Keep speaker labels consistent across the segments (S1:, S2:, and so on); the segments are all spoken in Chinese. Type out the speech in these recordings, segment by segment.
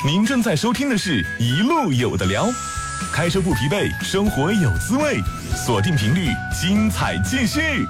S1: 您正在收听的是一路有的聊，开车不疲惫，生活有滋味，锁定频率，精彩继续。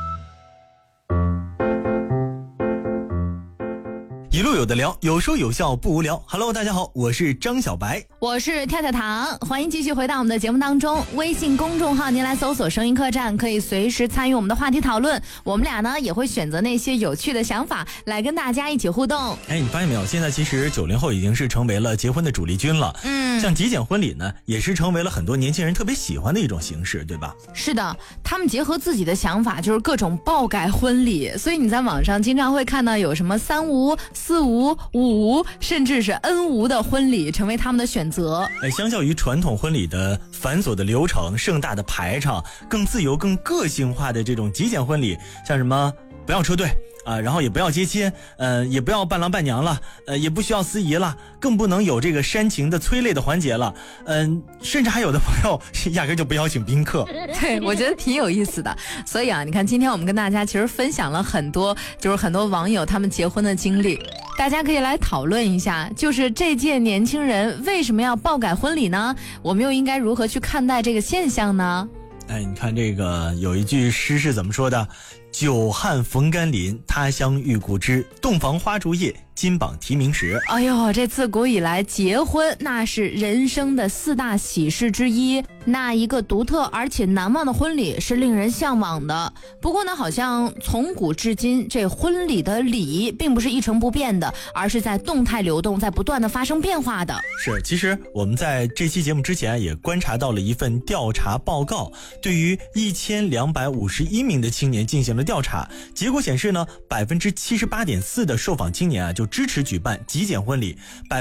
S2: 一路有的聊，有说有笑不无聊。Hello， 大家好，我是张小白，
S3: 我是跳跳糖，欢迎继续回到我们的节目当中。微信公众号您来搜索声音客栈，可以随时参与我们的话题讨论。我们俩呢也会选择那些有趣的想法来跟大家一起互动。
S2: 你发现没有？现在其实90后已经是成为了结婚的主力军了。像极简婚礼呢，也是成为了很多年轻人特别喜欢的一种形式，对吧？
S3: 是的，他们结合自己的想法，就是各种爆改婚礼。所以你在网上经常会看到有什么3无、4无、5无，甚至是 N 无的婚礼成为他们的选择。
S2: 相较于传统婚礼的繁琐的流程、盛大的排场，更自由、更个性化的这种极简婚礼，像什么不要车队然后也不要接亲，也不要伴郎伴娘了，也不需要司仪了，更不能有这个煽情的催泪的环节了，甚至还有的朋友压根就不邀请宾客。
S3: 对，我觉得挺有意思的。所以你看今天我们跟大家其实分享了很多，就是很多网友他们结婚的经历，大家可以来讨论一下，就是这届年轻人为什么要爆改婚礼呢？我们又应该如何去看待这个现象呢？
S2: 你看这个有一句诗是怎么说的？久旱逢甘霖，他乡遇故知，洞房花烛夜，金榜题名时。
S3: 哎呦，这自古以来结婚那是人生的4大喜事之一，那一个独特而且难忘的婚礼是令人向往的。不过呢，好像从古至今这婚礼的礼仪并不是一成不变的，而是在动态流动，在不断的发生变化的。
S2: 是，其实我们在这期节目之前也观察到了一份调查报告，对于1251名的青年进行了调查，结果显示呢，78.4%的受访青年就支持举办极简婚礼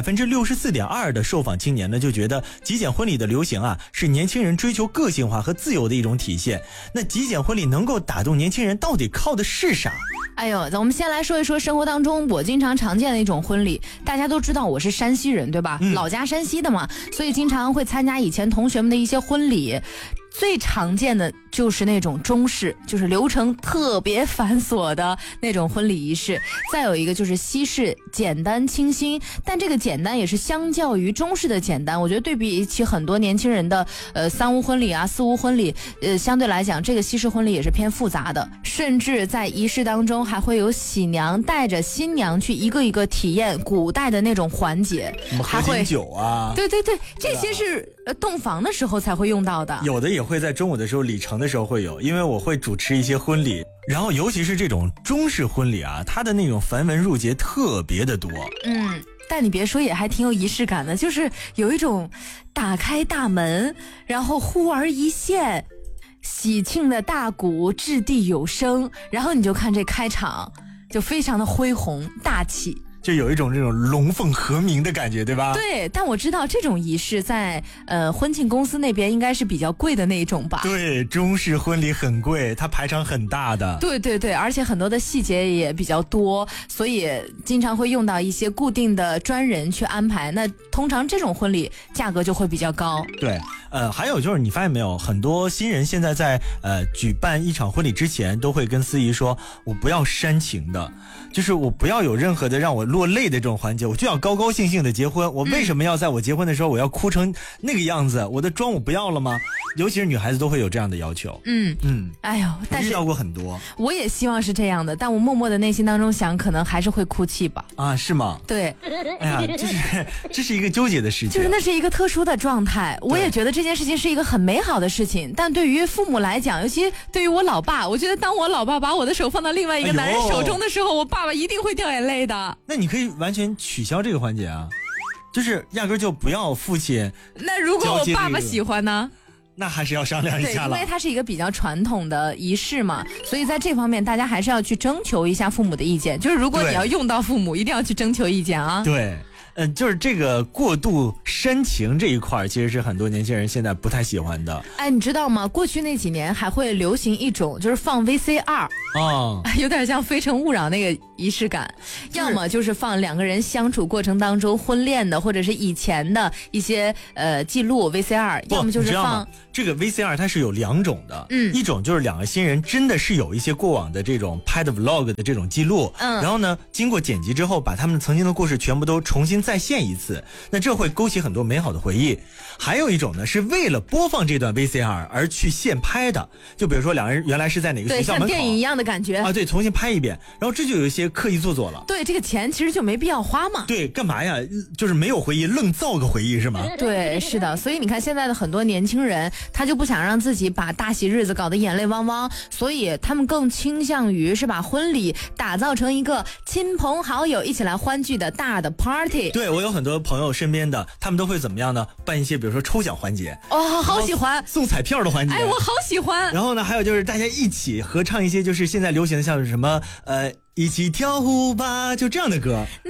S2: ，64.2%的受访青年呢就觉得极简婚礼的流行是年轻人追求个性化和自由的一种体现。那极简婚礼能够打动年轻人，到底靠的是啥？
S3: 哎呦，我们先来说一说生活当中我经常常见的一种婚礼。大家都知道我是山西人，对吧？老家山西的嘛，所以经常会参加以前同学们的一些婚礼。最常见的就是那种中式，就是流程特别繁琐的那种婚礼仪式。再有一个就是西式，简单清新，但这个简单也是相较于中式的简单。我觉得对比起很多年轻人的3无婚礼4无婚礼，相对来讲这个西式婚礼也是偏复杂的，甚至在仪式当中还会有喜娘带着新娘去一个一个体验古代的那种环节，
S2: 什么喝金酒
S3: 对，这些是洞房的时候才会用到的，
S2: 有的也会在中午的时候礼成的时候会有，因为我会主持一些婚礼，然后尤其是这种中式婚礼它的那种繁文缛节特别的多。
S3: 但你别说，也还挺有仪式感的，就是有一种打开大门，然后忽而一现喜庆的大鼓掷地有声，然后你就看这开场就非常的恢宏大气，
S2: 就有一种这种龙凤和鸣的感觉，对吧？
S3: 对，但我知道这种仪式在婚庆公司那边应该是比较贵的那一种吧？
S2: 对，中式婚礼很贵，它排场很大的。
S3: 对，而且很多的细节也比较多，所以经常会用到一些固定的专人去安排。那通常这种婚礼价格就会比较高。
S2: 对，还有就是你发现没有，很多新人现在在举办一场婚礼之前都会跟司仪说，我不要煽情的，就是我不要有任何的让我落泪的这种环节，我就要高高兴兴的结婚。我为什么要在我结婚的时候我要哭成那个样子？我的妆我不要了吗？尤其是女孩子都会有这样的要求。
S3: 哎呦，但是
S2: 遇到过很多。
S3: 我也希望是这样的，但我默默的内心当中想，可能还是会哭泣吧。
S2: 是吗？
S3: 对。
S2: 哎呀，这是一个纠结的事情，
S3: 就是那是一个特殊的状态。我也觉得这件事情是一个很美好的事情，但对于父母来讲，尤其对于我老爸，我觉得当我老爸把我的手放到另外一个男人手中的时候，我爸爸一定会掉眼泪的。
S2: 那你可以完全取消这个环节就是压根就不要父亲。
S3: 那如果我爸爸喜欢呢？
S2: 那还是要商量一下了。
S3: 对，因为它是一个比较传统的仪式嘛，所以在这方面大家还是要去征求一下父母的意见。就是如果你要用到父母，一定要去征求意见啊。
S2: 对。就是这个过度煽情这一块，其实是很多年轻人现在不太喜欢的。
S3: 你知道吗？过去那几年还会流行一种，就是放 VCR，有点像《非诚勿扰》那个仪式感，要么就是放2个人相处过程当中婚恋的，或者是以前的一些记录 VCR， 要么就是放
S2: 这个 VCR， 它是有2种的，一种就是2个新人真的是有一些过往的这种拍的 vlog 的这种记录，然后呢，经过剪辑之后，把他们曾经的故事全部都重新再现一次，那这会勾起很多美好的回忆。还有一种呢，是为了播放这段 VCR 而去现拍的，就比如说两人原来是在哪个学校门口，
S3: 对，像电影一样的感觉
S2: 啊，对，重新拍一遍，然后这就有一些刻意做作了。
S3: 对，这个钱其实就没必要花嘛。
S2: 对，干嘛呀？就是没有回忆，愣造个回忆是吗？
S3: 对，是的。所以你看现在的很多年轻人，他就不想让自己把大喜日子搞得眼泪汪汪，所以他们更倾向于是把婚礼打造成一个亲朋好友一起来欢聚的大的 party。
S2: 对，我有很多朋友身边的，他们都会怎么样呢？办一些比如说抽奖环节，
S3: 哦，好喜欢
S2: 送彩票的环节，
S3: 哎，我好喜欢。
S2: 然后呢，还有就是大家一起合唱一些就是现在流行的像是什么一起跳舞吧，就这样的歌。
S3: 你，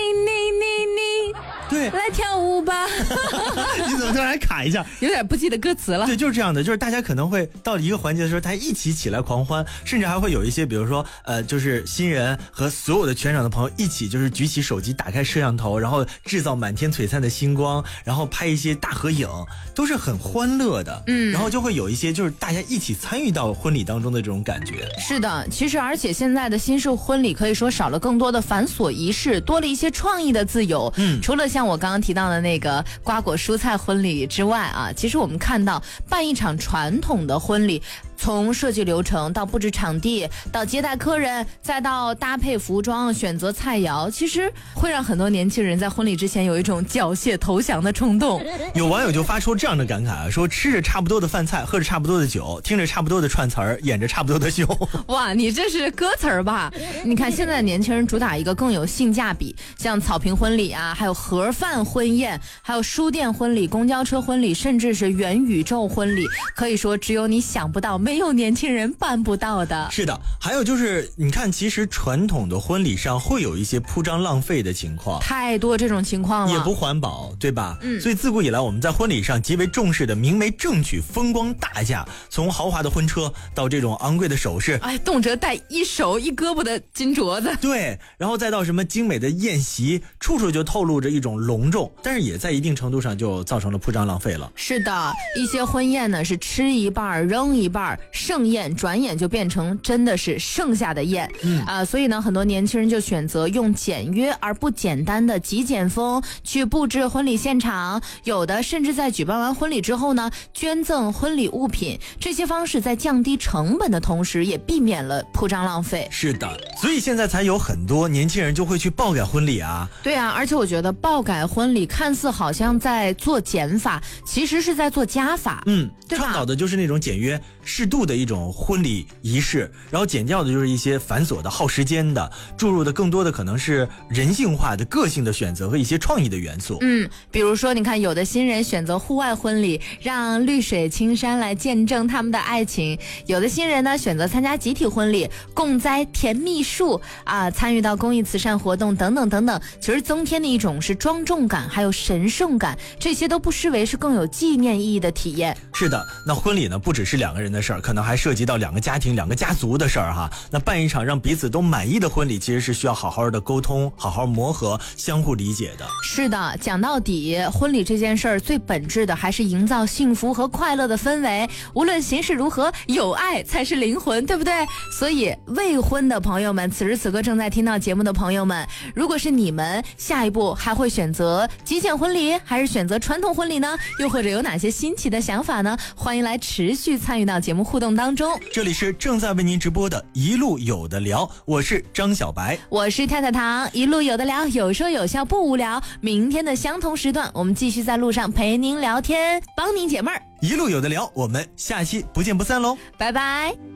S2: 对，
S3: 来跳舞吧。
S2: 你怎么突然卡一下？
S3: 有点不记得歌词了。
S2: 对，就是这样的，就是大家可能会到一个环节的时候，大家一起来狂欢，甚至还会有一些，比如说就是新人和所有的全场的朋友一起，就是举起手机，打开摄像头，然后制造满天璀璨的星光，然后拍一些大合影，都是很欢乐的。然后就会有一些就是大家一起参与到婚礼当中的这种感觉。
S3: 是的，其实而且现在的新式婚礼可以说少了更多的繁琐仪式，多了一些创意的自由。除了像我刚刚提到的那个瓜果蔬菜婚礼之外啊，其实我们看到办一场传统的婚礼，从设计流程到布置场地，到接待客人，再到搭配服装、选择菜肴，其实会让很多年轻人在婚礼之前有一种缴械投降的冲动。
S2: 有网友就发出这样的感慨啊，说吃着差不多的饭菜，喝着差不多的酒，听着差不多的串词儿，演着差不多的秀。
S3: 哇，你这是歌词儿吧？你看现在的年轻人主打一个更有性价比，像草坪婚礼啊，还有盒饭婚宴，还有书店婚礼、公交车婚礼，甚至是元宇宙婚礼，可以说只有你想不到，没有年轻人办不到的。
S2: 是的，还有就是你看，其实传统的婚礼上会有一些铺张浪费的情况，
S3: 太多这种情况了，
S2: 也不环保，对吧？所以自古以来我们在婚礼上极为重视的明媒正娶、风光大嫁，从豪华的婚车到这种昂贵的首饰，
S3: 哎，动辄戴一手一胳膊的金镯子，
S2: 对，然后再到什么精美的宴席，处处就透露着一种隆重，但是也在一定程度上就造成了铺张浪费了。
S3: 是的，一些婚宴呢是吃一半扔一半，盛宴转眼就变成真的是剩下的宴。所以呢，很多年轻人就选择用简约而不简单的极简风去布置婚礼现场，有的甚至在举办完婚礼之后呢，捐赠婚礼物品。这些方式在降低成本的同时，也避免了铺张浪费。
S2: 是的，所以现在才有很多年轻人就会去爆改婚礼啊。
S3: 对啊，而且我觉得爆改婚礼看似好像在做减法，其实是在做加法。对吧？
S2: 倡导的就是那种简约适度的一种婚礼仪式，然后减掉的就是一些繁琐的耗时间的，注入的更多的可能是人性化的个性的选择和一些创意的元素。
S3: 比如说你看有的新人选择户外婚礼，让绿水青山来见证他们的爱情，有的新人呢选择参加集体婚礼，共栽甜蜜树啊，参与到公益慈善活动等等等等，其实增添的一种是庄重感还有神圣感，这些都不失为是更有纪念意义的体验。
S2: 是的，那婚礼呢不只是两个人的事儿，可能还涉及到两个家庭两个家族的事儿哈。那办一场让彼此都满意的婚礼，其实是需要好好的沟通，好好磨合，相互理解的。
S3: 是的，讲到底婚礼这件事儿最本质的还是营造幸福和快乐的氛围，无论形式如何，有爱才是灵魂，对不对？所以未婚的朋友们，此时此刻正在听到节目的朋友们，如果是你们，下一步还会选择极简婚礼还是选择传统婚礼呢？又或者有哪些新奇的想法呢？欢迎来持续参与到节目互动当中。
S2: 这里是正在为您直播的一路有的聊，我是张小白，
S3: 我是太太糖，一路有的聊，有说有笑不无聊。明天的相同时段，我们继续在路上陪您聊天，帮您解闷儿。
S2: 一路有的聊，我们下期不见不散喽，
S3: 拜拜。